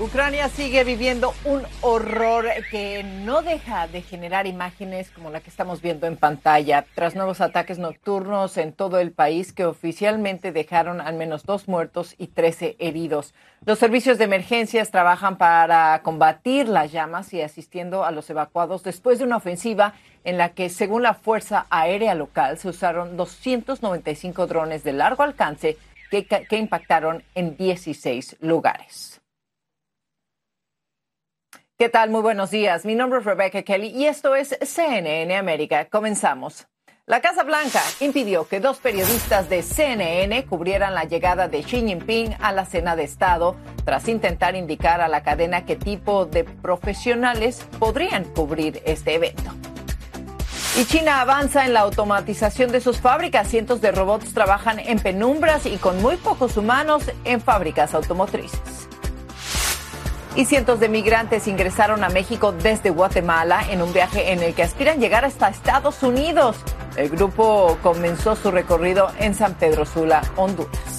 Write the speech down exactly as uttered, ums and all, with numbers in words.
Ucrania sigue viviendo un horror que no deja de generar imágenes como la que estamos viendo en pantalla, tras nuevos ataques nocturnos en todo el país que oficialmente dejaron al menos dos muertos y trece heridos. Los servicios de emergencias trabajan para combatir las llamas y asistiendo a los evacuados después de una ofensiva en la que, según la Fuerza Aérea Local, se usaron doscientos noventa y cinco drones de largo alcance que, que impactaron en dieciséis lugares. ¿Qué tal? Muy buenos días. Mi nombre es Rebecca Kelly y esto es C N N América. Comenzamos. La Casa Blanca impidió que dos periodistas de C N N cubrieran la llegada de Xi Jinping a la cena de Estado tras intentar indicar a la cadena qué tipo de profesionales podrían cubrir este evento. Y China avanza en la automatización de sus fábricas. Cientos de robots trabajan en penumbras y con muy pocos humanos en fábricas automotrices. Y cientos de migrantes ingresaron a México desde Guatemala en un viaje en el que aspiran llegar hasta Estados Unidos. El grupo comenzó su recorrido en San Pedro Sula, Honduras.